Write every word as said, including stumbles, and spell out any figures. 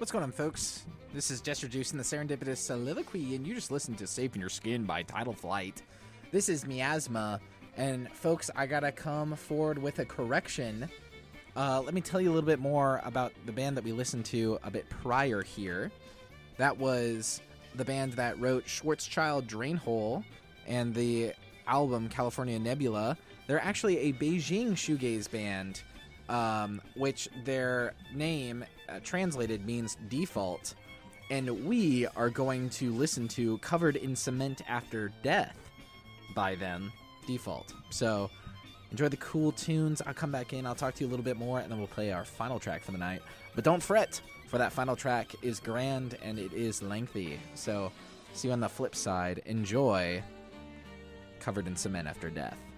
What's going on, folks? This is Jester Juice and the Serendipitous Soliloquy, and you just listened to Saving Your Skin by Tidal Flight. This is Miasma, and folks, I gotta come forward with a correction. Uh, let me tell you a little bit more about the band that we listened to a bit prior here. That was the band that wrote Schwarzschild Drainhole and the album California Nebula. They're actually a Beijing shoegaze band, um, which their name uh, translated means default. And we are going to listen to Covered in Cement After Death by them, Default. So enjoy the cool tunes. I'll come back in, I'll talk to you a little bit more, and then we'll play our final track for the night. But don't fret, for that final track is grand and it is lengthy. So see you on the flip side. Enjoy Covered in Cement After Death.